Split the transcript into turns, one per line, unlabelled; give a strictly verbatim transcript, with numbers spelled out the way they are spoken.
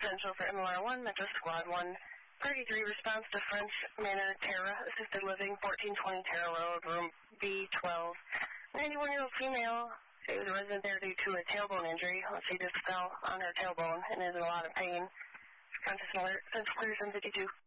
Central for M L R one, Metro Squad one. thirty-three, response to French Manor, Terra, assisted living, fourteen twenty Terra Road, room B twelve. ninety-one-year-old female. She was a resident there due to a tailbone injury. She just fell on her tailbone and is in a lot of pain. Conscious alert, Central Clear seven fifty-two.